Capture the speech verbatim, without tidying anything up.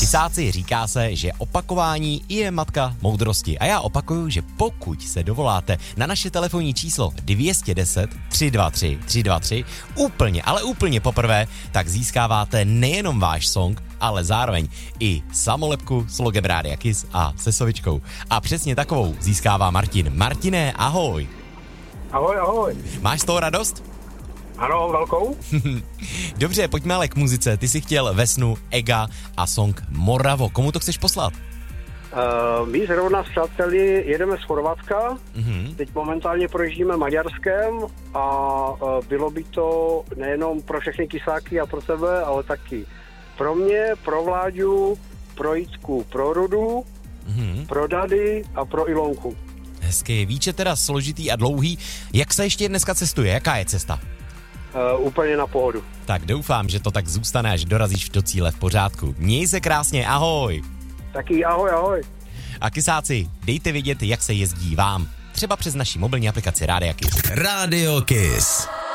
Kysáci, říká se, že opakování je matka moudrosti. A já opakuju, že pokud se dovoláte na naše telefonní číslo dvě stě deset tři dva tři tři dva tři úplně, ale úplně poprvé, tak získáváte nejenom váš song, ale zároveň i samolepku s logem Rádia Kiss a se sovičkou. A přesně takovou získává Martin. Martine, ahoj. Ahoj, ahoj. Máš z toho radost? Ano, velkou. Dobře, pojďme ale k muzice. Ty jsi chtěl Vesnu, Ega a song Moravo. Komu to chceš poslat? Uh, my zrovna s přáteli jedeme z Chorvatska, Mm-hmm. teď momentálně projíždíme Maďarskem a uh, bylo by to nejenom pro všechny kysáky a pro tebe, ale taky pro mě, pro Vláďu, pro Jitku, pro Rudu, mm-hmm. pro Dady a pro Ilonku. Hezky, výčet teda složitý a dlouhý. Jak se ještě dneska cestuje? Jaká je cesta? Uh, úplně na pohodu. Tak doufám, že to tak zůstane, až dorazíš do cíle v pořádku. Měj se krásně, ahoj. Taky ahoj, ahoj. A kysáci, dejte vědět, jak se jezdí vám. Třeba přes naši mobilní aplikaci Rádia Kiss. Rádio Kiss.